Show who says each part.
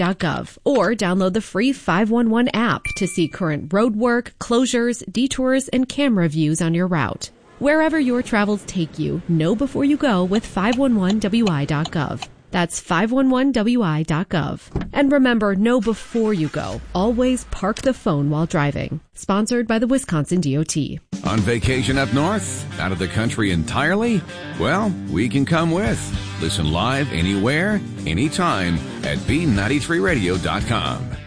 Speaker 1: .gov or download the free 511 app to see current road work, closures, detours, and camera views on your route. Wherever your travels take you, know before you go with 511wi.gov. That's 511wi.gov. And remember, know before you go. Always park the phone while driving. Sponsored by the Wisconsin DOT.
Speaker 2: On vacation up north? Out of the country entirely? Well, we can come with. Listen live anywhere, anytime at B93radio.com.